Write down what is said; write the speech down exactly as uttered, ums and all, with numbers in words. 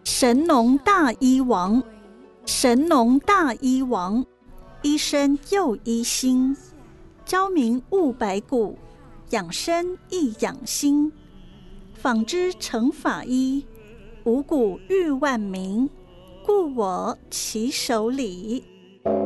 神农大医王，神农大医王，医生又医心，教民悟百古，养生亦养心。仿之成法医，五谷育万民，故我其手里。